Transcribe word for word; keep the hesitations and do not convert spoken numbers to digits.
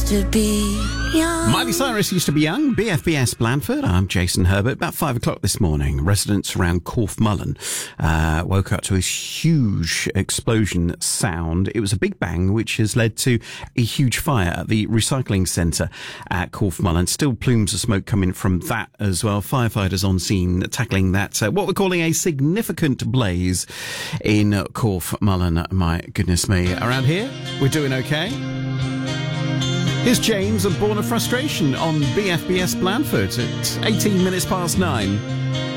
used to be young. Miley Cyrus used to be young. B F B S Blandford. I'm Jason Herbert. About five o'clock this morning, residents around Corfmullen uh, woke up to this huge explosion sound. It was a big bang, which has led to a huge fire at the recycling centre at Corfmullen. Still plumes of smoke coming from that as well. Firefighters on scene tackling that, uh, what we're calling a significant blaze in Corfmullen. My goodness me. Around here, we're doing okay. Here's James and Born of Frustration on B F B S Blandford at eighteen minutes past nine.